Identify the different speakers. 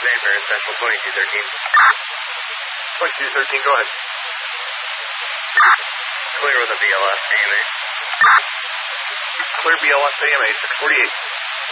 Speaker 1: Nightmare Central 2213.
Speaker 2: 2213, go ahead.
Speaker 1: Clear with a BLS AMA.
Speaker 2: Clear BLS AMA, 648.